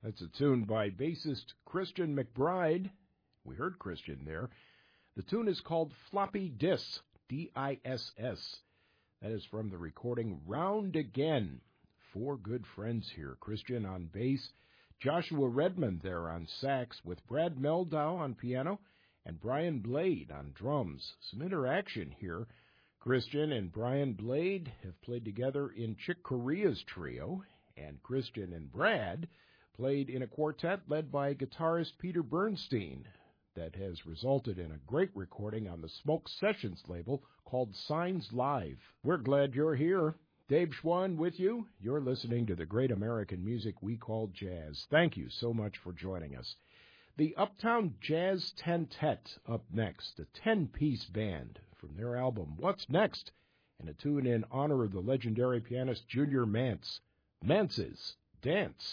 That's a tune by bassist Christian McBride. We heard Christian there. The tune is called Floppy Diss, D-I-S-S. That is from the recording Round Again. Four good friends here. Christian on bass, Joshua Redmond there on sax, with Brad Meldau on piano, and Brian Blade on drums. Some interaction here. Christian and Brian Blade have played together in Chick Corea's trio, and Christian and Brad played in a quartet led by guitarist Peter Bernstein that has resulted in a great recording on the Smoke Sessions label called Signs Live. We're glad you're here. Dave Schwann with you. You're listening to the great American music we call jazz. Thank you so much for joining us. The Uptown Jazz Tentet up next, a 10-piece band from their album What's Next, and a tune in honor of the legendary pianist Junior Mance. Mance's Dance.